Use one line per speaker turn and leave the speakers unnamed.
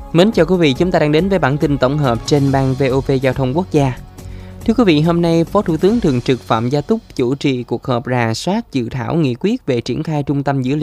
Mến chào quý vị, chúng ta đang đến với bản tin tổng hợp trên ban VOV Giao thông Quốc gia. Thưa quý vị, hôm nay Phó Thủ tướng Thường trực Phạm Gia Túc chủ trì cuộc họp rà soát dự thảo nghị quyết về triển khai trung tâm dữ liệu